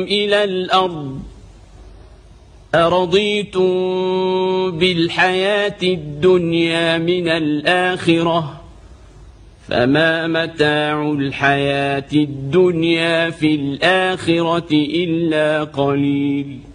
إلى الأرض أرضيتم بالحياة الدنيا من الآخرة فما متاع الحياة الدنيا في الآخرة إلا قليل.